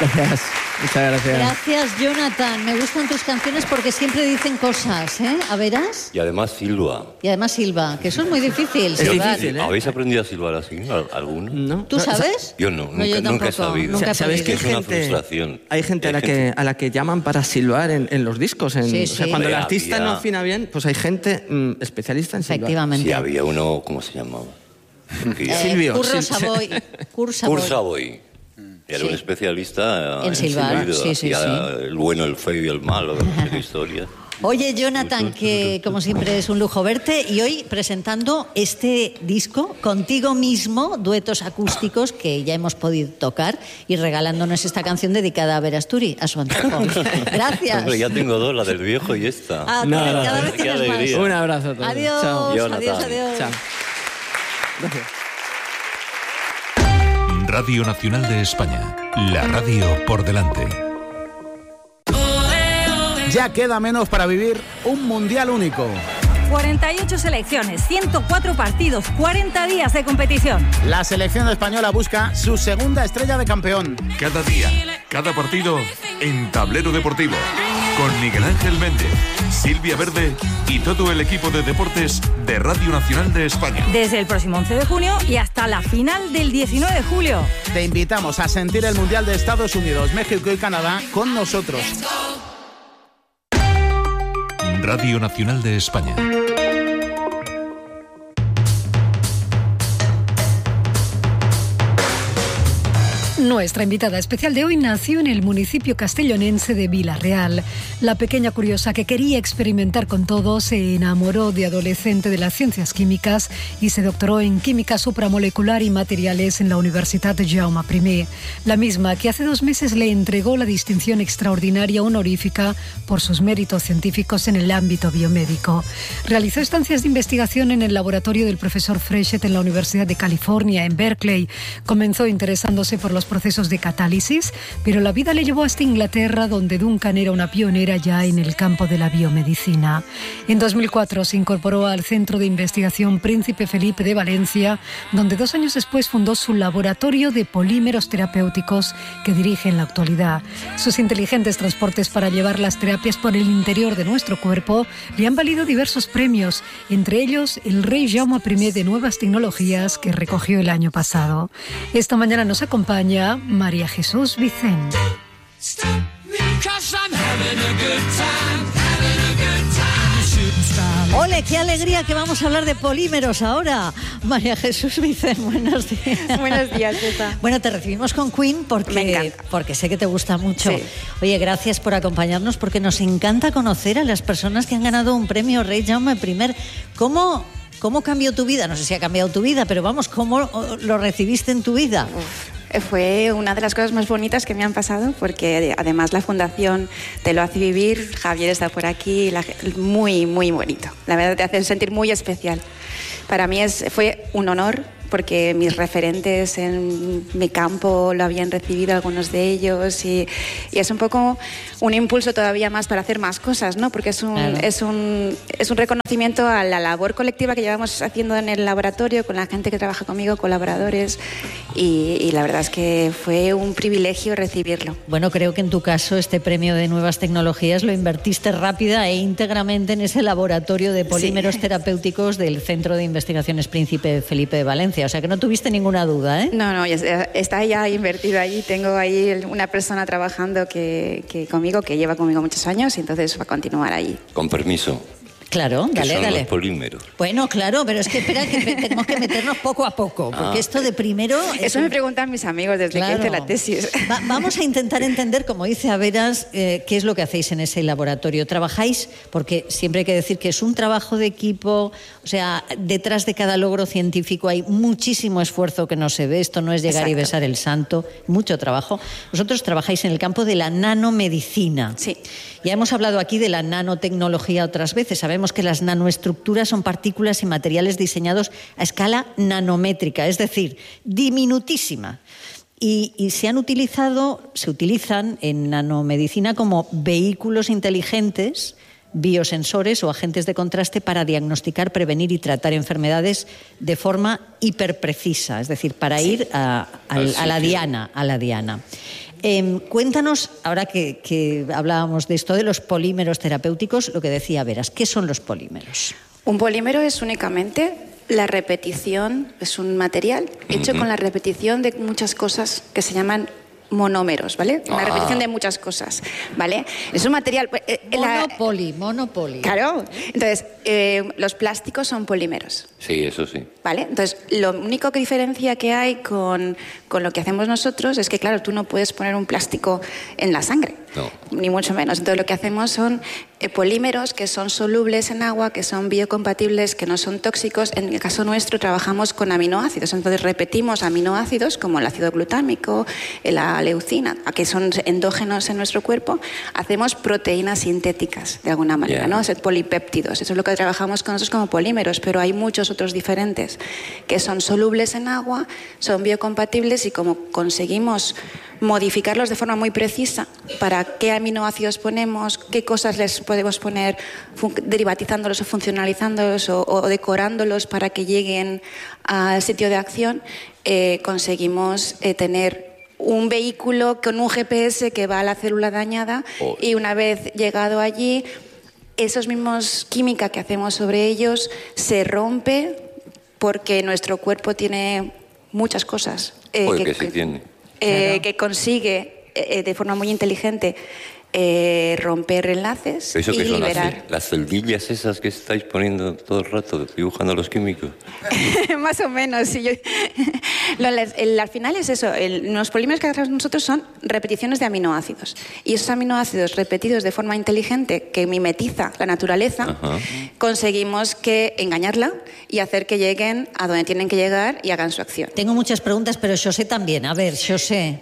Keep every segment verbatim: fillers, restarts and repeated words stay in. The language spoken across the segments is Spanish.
Gracias, muchas gracias. Gracias, Jonathan. Me gustan tus canciones porque siempre dicen cosas, ¿eh? ¿A veras? Y además silba. Y además silba, que eso es muy difícil. Es silbar. difícil, ¿eh? ¿Habéis aprendido a silbar así alguno? ¿No? ¿Tú sabes? Yo no, nunca, yo nunca tampoco, he sabido. nunca he ¿Sabes podido. Es que es una frustración. Hay gente a la, Hay que, gente- a la que llaman para silbar en, en los discos. En, Sí, o sea, sí. cuando el Hombre, artista había- no afina bien, pues hay gente mm, especialista en silbar. Efectivamente. Sí, había uno, ¿cómo se llamaba? Que ya- Eh, Silvio, Curro Sil- Savoy. Curro Savoy. Kurt Savoy. Era Sí. un especialista En silbar, silbido, sí, sí, hacía sí. el bueno, el feo y el malo, no sé qué historia. Oye, Jonathan, que como siempre es un lujo verte y hoy presentando este disco contigo mismo, duetos acústicos que ya hemos podido tocar y regalándonos esta canción dedicada a Verasturi, a su antojo. Gracias. Hombre, ya tengo dos, la del viejo y esta. Ah, No, cada, no, cada no, vez qué tienes más. alegría. Un abrazo a todos. Adiós, Chao. Jonathan. adiós, adiós. Chao. Gracias. Radio Nacional de España. La radio por delante. Ya queda menos para vivir un mundial único. cuarenta y ocho selecciones, ciento cuatro partidos, cuarenta días de competición. La selección española busca su segunda estrella de campeón. Cada día, cada partido en Tablero Deportivo. Con Miguel Ángel Méndez, Silvia Verde y todo el equipo de deportes de Radio Nacional de España. Desde el próximo once de junio y hasta la final del diecinueve de julio. Te invitamos a sentir el mundial de Estados Unidos, México y Canadá con nosotros. Radio Nacional de España. Nuestra invitada especial de hoy nació en el municipio castellonense de Vilarreal. La pequeña curiosa que quería experimentar con todo se enamoró de adolescente de las ciencias químicas y se doctoró en química supramolecular y materiales en la Universitat Jaume I, la misma que hace dos meses le entregó la distinción extraordinaria honorífica por sus méritos científicos en el ámbito biomédico. Realizó estancias de investigación en el laboratorio del profesor Frechet en la Universidad de California, en Berkeley. Comenzó interesándose por los procesos de catálisis, pero la vida le llevó hasta Inglaterra, donde Duncan era una pionera ya en el campo de la biomedicina. En dos mil cuatro se incorporó al Centro de Investigación Príncipe Felipe de Valencia, donde dos años después fundó su laboratorio de polímeros terapéuticos que dirige en la actualidad. Sus inteligentes transportes para llevar las terapias por el interior de nuestro cuerpo le han valido diversos premios, entre ellos el Rey Jaume I de Nuevas Tecnologías, que recogió el año pasado. Esta mañana nos acompaña María Jesús Vicente. Ole, qué alegría que vamos a hablar de polímeros ahora. María Jesús Vicente, buenos días. Buenos días, Pepa. Bueno, te recibimos con Queen porque, Me encanta. porque sé que te gusta mucho. Sí. Oye, gracias por acompañarnos porque nos encanta conocer a las personas que han ganado un premio Rey Jaume I. ¿Cómo, cómo cambió tu vida? No sé si ha cambiado tu vida, pero vamos, ¿cómo lo recibiste en tu vida? Uf, fue una de las cosas más bonitas que me han pasado porque además la fundación te lo hace vivir. Javier está por aquí, la, muy, muy bonito. La verdad te hace sentir muy especial. Para mí es, fue un honor porque mis referentes en mi campo lo habían recibido, algunos de ellos, y, y es un poco un impulso todavía más para hacer más cosas, ¿no? Porque es un, Claro. es un, es un reconocimiento a la labor colectiva que llevamos haciendo en el laboratorio, con la gente que trabaja conmigo, colaboradores, y, y la verdad es que fue un privilegio recibirlo. Bueno, creo que en tu caso este premio de nuevas tecnologías lo invertiste rápida e íntegramente en ese laboratorio de polímeros Sí. terapéuticos del Centro de Investigaciones Príncipe Felipe de Valencia. O sea que no tuviste ninguna duda, ¿eh? No, no, ya está- está ya invertido ahí. Tengo ahí una persona trabajando que, que conmigo, que lleva conmigo muchos años, y entonces va a continuar ahí. Con permiso, Claro, que dale, son dale. los polímeros. Bueno, claro, pero es que espera, que me- tenemos que meternos poco a poco, porque Ah. esto de primero... es Eso un- me preguntan mis amigos desde Claro. que hice la tesis. Va- vamos a intentar entender, como dice Averas, eh, qué es lo que hacéis en ese laboratorio. ¿Trabajáis? Porque siempre hay que decir que es un trabajo de equipo, o sea, detrás de cada logro científico hay muchísimo esfuerzo que no se ve. Esto no es llegar y Exacto. besar el santo, mucho trabajo. Vosotros trabajáis en el campo de la nanomedicina. Sí. Ya hemos hablado aquí de la nanotecnología otras veces. Sabemos que las nanoestructuras son partículas y materiales diseñados a escala nanométrica, es decir, diminutísima. Y, y se han utilizado, se utilizan en nanomedicina como vehículos inteligentes, biosensores o agentes de contraste para diagnosticar, prevenir y tratar enfermedades de forma hiperprecisa, es decir, para ir a, a- Al a la sitio. diana, a la diana. Eh, cuéntanos, ahora que, que hablábamos de esto de los polímeros terapéuticos, lo que decía Veras, ¿qué son los polímeros? Un polímero es únicamente la repetición, es un material hecho uh-huh. con la repetición de muchas cosas que se llaman monómeros, ¿vale? La ah. repetición de muchas cosas, ¿vale? Es un material... Eh, monopoli, la... monopoli. Claro. Entonces, eh, los plásticos son polímeros. Sí, eso sí. ¿Vale? Entonces, lo único que diferencia que hay con, con lo que hacemos nosotros es que, claro, tú no puedes poner un plástico en la sangre. No. Ni mucho menos. Entonces, lo que hacemos son eh, polímeros que son solubles en agua, que son biocompatibles, que no son tóxicos. En el caso nuestro, trabajamos con aminoácidos. Entonces, repetimos aminoácidos como el ácido glutámico, la leucina, que son endógenos en nuestro cuerpo. Hacemos proteínas sintéticas, de alguna manera, yeah. ¿no? O sea, polipéptidos. Eso es lo que trabajamos con nosotros como polímeros, pero hay muchos otros diferentes que son solubles en agua, son biocompatibles y como conseguimos modificarlos de forma muy precisa para qué aminoácidos ponemos, qué cosas les podemos poner derivatizándolos o funcionalizándolos o, o decorándolos para que lleguen al sitio de acción, eh, conseguimos eh, tener un vehículo con un G P S que va a la célula dañada oh. y una vez llegado allí, esos mismos química que hacemos sobre ellos se rompe porque nuestro cuerpo tiene muchas cosas eh, Oye, que, que, sí tiene. Eh, claro. que consigue eh, de forma muy inteligente eh, romper enlaces ¿Eso y que son liberar. Las, las celdillas esas que estáis poniendo todo el rato, dibujando los químicos? Más o menos, sí. Yo... Lo, el, el, al final es eso, el, los polímeros que hacemos nosotros son repeticiones de aminoácidos. Y esos aminoácidos repetidos de forma inteligente, que mimetiza la naturaleza, Ajá. conseguimos que engañarla y hacer que lleguen a donde tienen que llegar y hagan su acción. Tengo muchas preguntas, pero José también. A ver, José.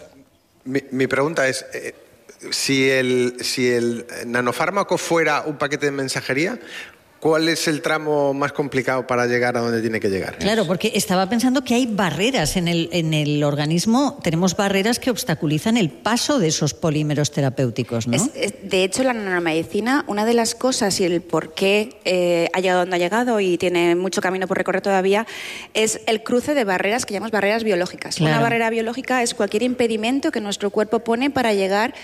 Mi, mi pregunta es... Eh, Si el, si el nanofármaco fuera un paquete de mensajería, ¿cuál es el tramo más complicado para llegar a donde tiene que llegar? Claro, porque estaba pensando que hay barreras en el, en el organismo, tenemos barreras que obstaculizan el paso de esos polímeros terapéuticos, ¿no? Es, es, de hecho, la nanomedicina, una de las cosas y el por qué eh, ha llegado donde ha llegado y tiene mucho camino por recorrer todavía, es el cruce de barreras que llamamos barreras biológicas. Claro. Una barrera biológica es cualquier impedimento que nuestro cuerpo pone para llegar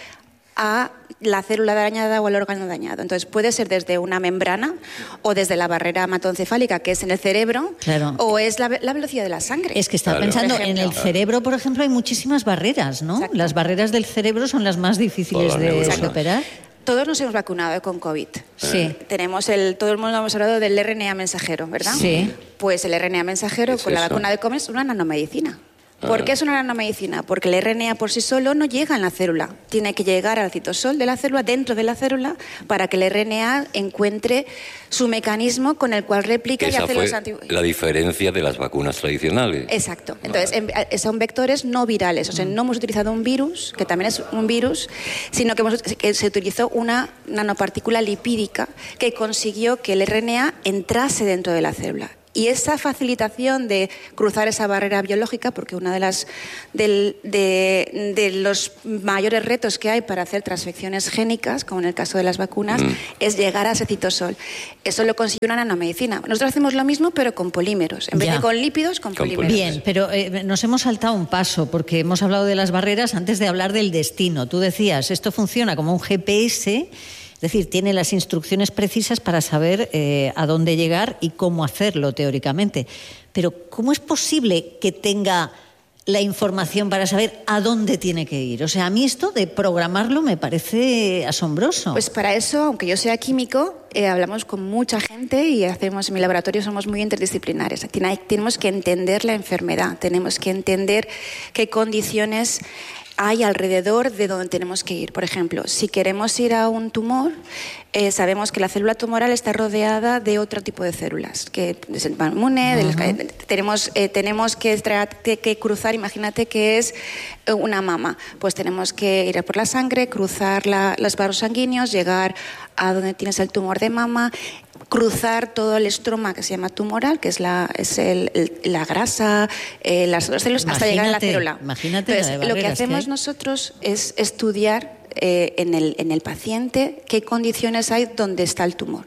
a la célula dañada o al órgano dañado. Entonces puede ser desde una membrana o desde la barrera hematoencefálica, que es en el cerebro, claro. o es la, la velocidad de la sangre. Es que estaba claro. pensando, en el cerebro, por ejemplo, hay muchísimas barreras, ¿no? Exacto. Las barreras del cerebro son las más difíciles de, de operar. Todos nos hemos vacunado con COVID. Sí. Tenemos el, todo el mundo hemos hablado del R N A mensajero, ¿verdad? Sí. Pues el R N A mensajero con la eso? vacuna de COVID es una nanomedicina. ¿Por qué es una nanomedicina? Porque el R N A por sí solo no llega en la célula. Tiene que llegar al citosol de la célula, dentro de la célula, para que el R N A encuentre su mecanismo con el cual replica y hace los anticuerpos. La diferencia de las vacunas tradicionales. Exacto. Entonces, vale. son vectores no virales. O sea, no hemos utilizado un virus, que también es un virus, sino que, hemos, que se utilizó una nanopartícula lipídica que consiguió que el R N A entrase dentro de la célula. Y esa facilitación de cruzar esa barrera biológica, porque uno de, las, del, de, de los mayores retos que hay para hacer transfecciones génicas, como en el caso de las vacunas, mm. es llegar a ese citosol. Eso lo consigue una nanomedicina. Nosotros hacemos lo mismo, pero con polímeros. En vez ya. de con lípidos, con, con polímeros. Bien, pero eh, nos hemos saltado un paso, porque hemos hablado de las barreras antes de hablar del destino. Tú decías, esto funciona como un G P S... Es decir, tiene las instrucciones precisas para saber eh, a dónde llegar y cómo hacerlo teóricamente. Pero ¿cómo es posible que tenga la información para saber a dónde tiene que ir? O sea, a mí esto de programarlo me parece asombroso. Pues para eso, aunque yo sea químico, eh, hablamos con mucha gente y hacemos en mi laboratorio somos muy interdisciplinares. Tenemos que entender la enfermedad, tenemos que entender qué condiciones hay alrededor de donde tenemos que ir. Por ejemplo, si queremos ir a un tumor, eh, sabemos que la célula tumoral está rodeada de otro tipo de células, que es el inmune, uh-huh. de los, tenemos, eh, tenemos que, que cruzar, imagínate que es una mama, pues tenemos que ir por la sangre, cruzar la, los vasos sanguíneos, llegar a donde tienes el tumor de mama, cruzar todo el estroma que se llama tumoral, que es la, es el, el, la grasa, eh, las, las células, hasta llegar a la célula. Imagínate. Entonces, lo que hacemos que nosotros es estudiar eh, en, el, en el paciente qué condiciones hay donde está el tumor.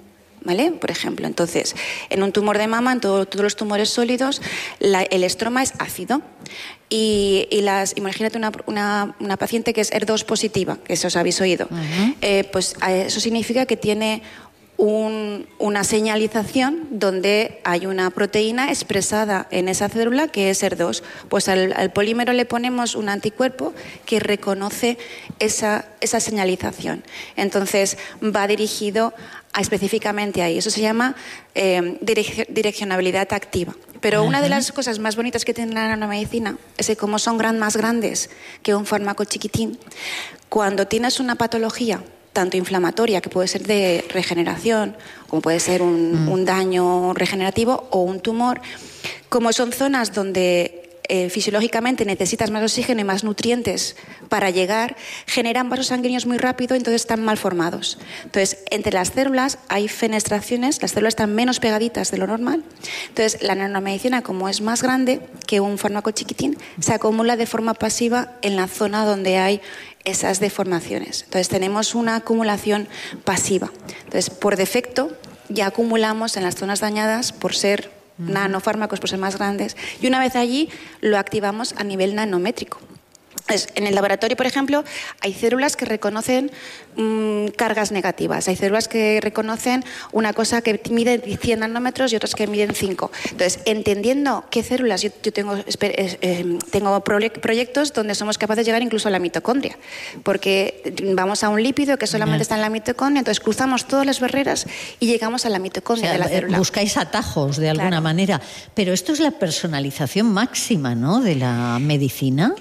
¿vale? Por ejemplo, entonces, en un tumor de mama, en todo, todos los tumores sólidos, la, el estroma es ácido. Y, y las, imagínate una, una, una paciente que es E R dos positiva, que eso os habéis oído. Uh-huh. eh, pues eso significa que tiene un, una señalización donde hay una proteína expresada en esa célula que es E R dos. Pues al, al polímero le ponemos un anticuerpo que reconoce esa, esa señalización. Entonces va dirigido a, específicamente ahí. Eso se llama eh, direc- direccionabilidad activa. Pero una de las cosas más bonitas que tiene la nanomedicina es que como son gran, más grandes que un fármaco chiquitín, cuando tienes una patología tanto inflamatoria, que puede ser de regeneración, como puede ser un, mm. un daño regenerativo o un tumor, como son zonas donde eh, fisiológicamente necesitas más oxígeno y más nutrientes para llegar, generan vasos sanguíneos muy rápido, entonces están mal formados. Entonces, entre las células hay fenestraciones, las células están menos pegaditas de lo normal. Entonces, la nanomedicina, como es más grande que un fármaco chiquitín, se acumula de forma pasiva en la zona donde hay esas deformaciones. Entonces, tenemos una acumulación pasiva. Entonces, por defecto, ya acumulamos en las zonas dañadas por ser uh-huh. nanofármacos, por ser más grandes, y una vez allí lo activamos a nivel nanométrico. Entonces, en el laboratorio, por ejemplo, hay células que reconocen mmm, cargas negativas, hay células que reconocen una cosa que mide cien nanómetros y otras que miden cinco. Entonces, entendiendo qué células, yo, yo tengo, eh, tengo proyectos donde somos capaces de llegar incluso a la mitocondria, porque vamos a un lípido que solamente yeah. está en la mitocondria, entonces cruzamos todas las barreras y llegamos a la mitocondria, o sea, de la célula. Buscáis atajos de alguna claro. manera, pero esto es la personalización máxima, ¿no?, de la medicina.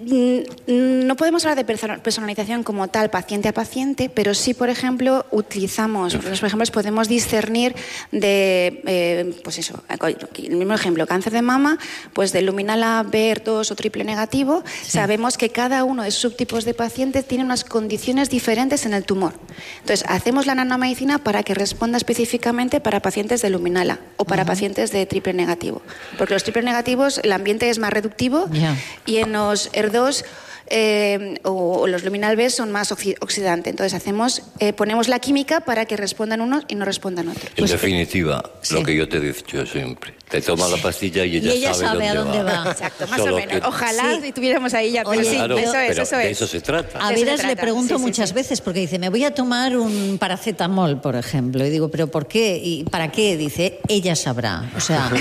No podemos hablar de personalización como tal, paciente a paciente, pero sí, por ejemplo, utilizamos, por ejemplo, podemos discernir de, eh, pues eso, el mismo ejemplo, cáncer de mama, pues de luminal A, B R dos o triple negativo, sí. sabemos que cada uno de esos subtipos de pacientes tiene unas condiciones diferentes en el tumor. Entonces, hacemos la nanomedicina para que responda específicamente para pacientes de luminal A o para uh-huh. pacientes de triple negativo. Porque los triple negativos, el ambiente es más reductivo yeah. y en los E R dos eh, o, o los luminal B son más oxidantes. Entonces hacemos, eh, ponemos la química para que respondan unos y no respondan otros. En pues, definitiva, sí. lo que yo te he dicho siempre, te tomas sí. la pastilla y ella, y ella sabe, sabe dónde, a dónde va. va. Exacto, más Solo o menos. Que... Ojalá sí. tuviéramos ahí ya. Oye, sí, claro, eso es, pero eso de es. eso se trata. A Veras le pregunto sí, sí, muchas sí. veces, porque dice, me voy a tomar un paracetamol, por ejemplo, y digo, ¿pero por qué? ¿Y para qué? Dice, ella sabrá. O sea...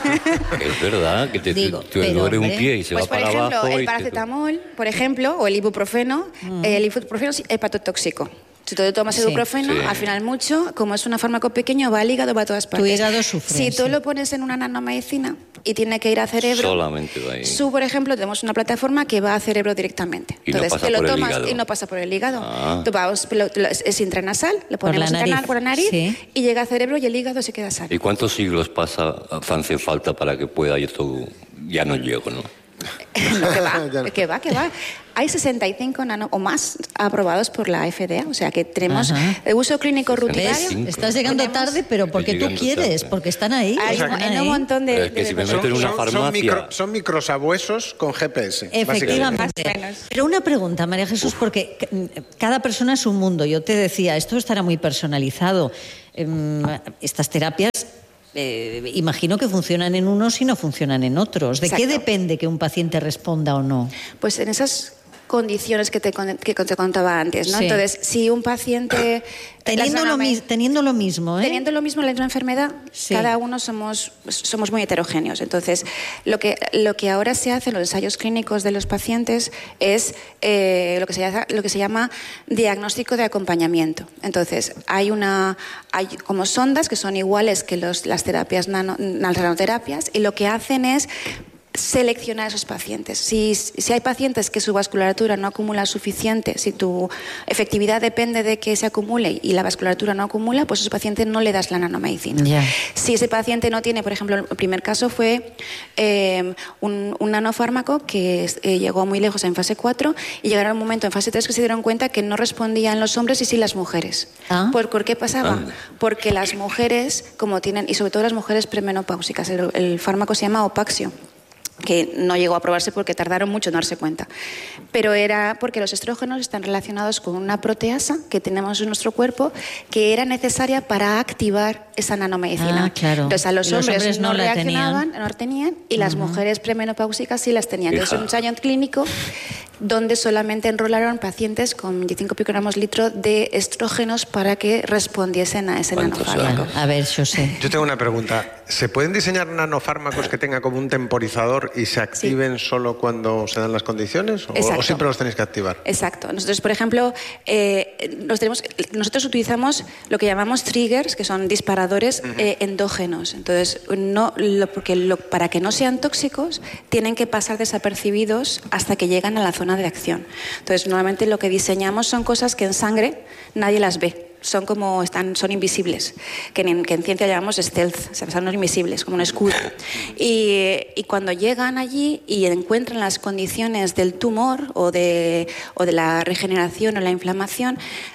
es verdad, que te, digo, te duele un pie y se pues va para ejemplo, abajo. El paracetamol, te... por ejemplo, o el ibuprofeno, mm. el ibuprofeno es hepatotóxico. Si tú tomas sí, ibuprofeno, sí. al final mucho, como es un fármaco pequeño, va al hígado, va a todas partes. Tu hígado sufre. Si tú sí. lo pones en una nanomedicina y tiene que ir a cerebro, solamente va ahí. Su, por ejemplo, tenemos una plataforma que va a cerebro directamente. Y Entonces, no pasa te lo por tomas el hígado. Y no pasa por el hígado. Ah. Tú vas, lo, lo, es intranasal, lo ponemos por la nariz, por la nariz sí. y llega a cerebro y el hígado se queda sano. ¿Y cuántos siglos pasa, hace falta para que pueda ir todo? Ya no llego, ¿no? No, que va, que va, que va. Hay sesenta y cinco nano o más aprobados por la F D A, o sea que tenemos Ajá. el uso clínico rutinario. Estás llegando tenemos... tarde, pero porque tú quieres, tarde. porque están ahí. Hay están un, ahí. un montón de... Pero es que de si me son, meto en una son, farmacia... Son, micro, son microsabuesos con G P S. Efectivamente. Pero una pregunta, María Jesús, Uf. porque cada persona es un mundo. Yo te decía, esto estará muy personalizado. Estas terapias... Eh, imagino que funcionan en unos y no funcionan en otros. ¿De Exacto. qué depende que un paciente responda o no? Pues en esas condiciones que te, que te contaba antes, ¿no? Sí. Entonces, si un paciente... Teniendo lo, mi, teniendo lo mismo, ¿eh? Teniendo lo mismo, la misma enfermedad, sí. cada uno somos, somos muy heterogéneos. Entonces, lo que, lo que ahora se hace en los ensayos clínicos de los pacientes es eh, lo, que se llama, lo que se llama diagnóstico de acompañamiento. Entonces, hay, una, hay como sondas que son iguales que los, las terapias nano, las nanoterapias, y lo que hacen es seleccionar a esos pacientes. Si, si hay pacientes que su vasculatura no acumula suficiente, si tu efectividad depende de que se acumule y la vasculatura no acumula, pues a ese paciente no le das la nanomedicina. Yeah. Si ese paciente no tiene, por ejemplo, el primer caso fue eh, un, un nanofármaco que eh, llegó muy lejos en fase cuatro y llegaron un momento en fase tres que se dieron cuenta que no respondían los hombres y sí las mujeres. ¿Ah? ¿Por, ¿Por qué pasaba? Ah. Porque las mujeres, como tienen, y sobre todo las mujeres premenopáusicas, el, el fármaco se llama Opaxio. que no llegó a aprobarse porque tardaron mucho en darse cuenta. Pero era porque los estrógenos están relacionados con una proteasa que tenemos en nuestro cuerpo que era necesaria para activar esa nanomedicina. Ah, claro. Entonces a los, Y los hombres, hombres no no la reaccionaban, tenían. no la tenían, y las Ujú. mujeres premenopáusicas sí las tenían. Entonces Hija. un ensayo clínico donde solamente enrolaron pacientes con veinticinco picogramos litro de estrógenos para que respondiesen a ese ¿Cuántos nanofármaco. años? A ver, José. Yo tengo una pregunta. ¿Se pueden diseñar nanofármacos que tengan como un temporizador y se activen solo cuando se dan las condiciones? ¿O, Exacto. o siempre los tenéis que activar? Exacto. Nosotros, por ejemplo, eh, nos tenemos, nosotros utilizamos lo que llamamos triggers, que son disparadores eh, endógenos. Entonces, no, lo, porque lo- para que no sean tóxicos, tienen que pasar desapercibidos hasta que llegan a la zona de acción. Entonces, normalmente lo que diseñamos son cosas que en sangre nadie las ve. Son como están, son invisibles, que en, que en ciencia llamamos stealth, o sea, son invisibles, como un escudo. Y, y cuando llegan allí y encuentran las condiciones del tumor o de, o de la regeneración o la inflamación,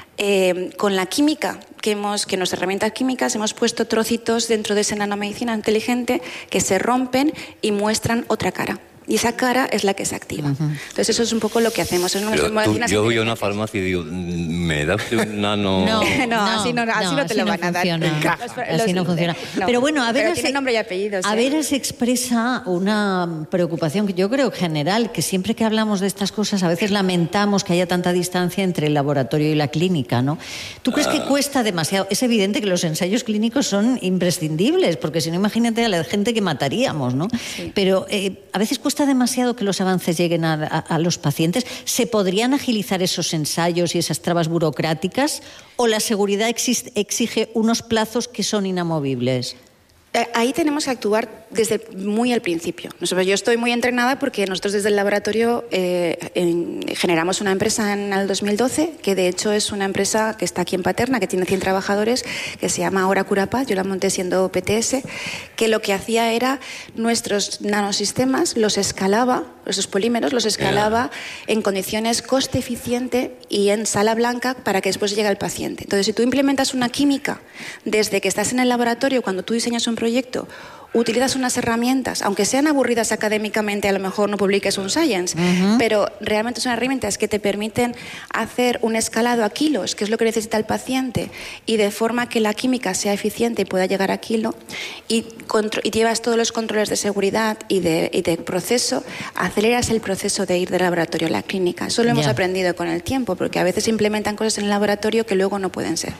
eh, con la química que hemos, que en nuestras herramientas químicas hemos puesto trocitos dentro de esa nanomedicina inteligente que se rompen y muestran otra cara. Y esa cara es la que se activa. Entonces eso es un poco lo que hacemos. Son Pero nuestras tú- medicinas yo voy a inteligentes. una farmacia y digo, ¿me das un nano? No, No, así no- así no te lo van a dar. funciona. En caja. Así no Los- funciona. no. Pero bueno, a Pero veces tiene nombre y apellidos, A ¿eh? veces expresa una preocupación que yo creo general, que siempre que hablamos de estas cosas a veces lamentamos que haya tanta distancia entre el laboratorio y la clínica, ¿no? ¿Tú crees que cuesta demasiado? Es evidente que los ensayos clínicos son imprescindibles, porque si no, imagínate a la gente que mataríamos, ¿no? Pero eh, a veces cuesta demasiado que los avances lleguen a, a- a los pacientes. ¿Se podrían agilizar esos ensayos y esas trabas burocráticas? ¿O la seguridad exis- exige unos plazos que son inamovibles? Eh, Ahí tenemos que actuar desde muy al principio. Nosotros, yo estoy muy entrenada porque nosotros desde el laboratorio eh, en- generamos una empresa en el dos mil doce, que de hecho es una empresa que está aquí en Paterna, que tiene cien trabajadores, que se llama Ahora Curapaz. Yo la monté siendo P T S, que lo que hacía era nuestros nanosistemas los escalaba, esos polímeros los escalaba en condiciones coste eficiente y en sala blanca para que después llegue al paciente. Entonces, si tú implementas una química desde que estás en el laboratorio, cuando tú diseñas un proyecto, utilizas unas herramientas, aunque sean aburridas académicamente, a lo mejor no publiques un science, Ujú. pero realmente son herramientas que te permiten hacer un escalado a kilos, que es lo que necesita el paciente, y de forma que la química sea eficiente y pueda llegar a kilo, y, contro- y llevas todos los controles de seguridad y de, y de proceso, aceleras el proceso de ir del laboratorio a la clínica. Eso lo hemos Ya. aprendido con el tiempo, porque a veces se implementan cosas en el laboratorio que luego no pueden ser.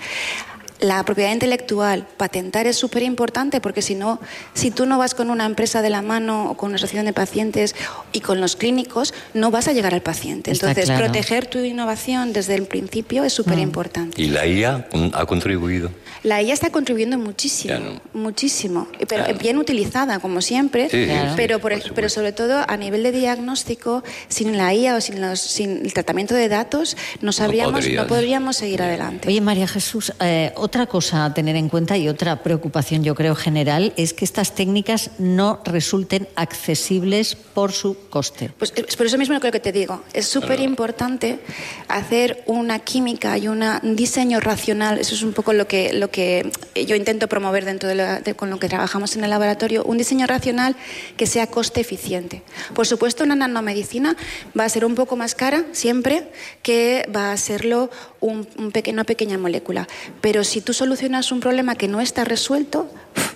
La propiedad intelectual, patentar es súper importante porque si no, si tú no vas con una empresa de la mano o con una asociación de pacientes y con los clínicos, no vas a llegar al paciente. Está Entonces, claro. proteger tu innovación desde el principio es súper importante. Y la I A ha contribuido. La I A está contribuyendo muchísimo, Claro. muchísimo, pero Claro. bien utilizada, como siempre, Sí, sí, Claro. sí, pero, por, por ej- supuesto. pero sobre todo a nivel de diagnóstico, sin la I A o sin, los- sin el tratamiento de datos, no, sabríamos, no, podrías. podríamos seguir adelante. Oye, María Jesús, eh, otra cosa a tener en cuenta y otra preocupación, yo creo, general, es que estas técnicas no resulten accesibles por su coste. Pues es por eso mismo lo que te digo. Es súper importante hacer una química y una, un diseño racional. Eso es un poco lo que, lo que yo intento promover dentro de, la- de- con lo que trabajamos en el laboratorio. Un diseño racional que sea coste eficiente. Por supuesto, una nanomedicina va a ser un poco más cara siempre que va a serlo un, un peque- una pequeña molécula. Pero si tú solucionas un problema que no está resuelto,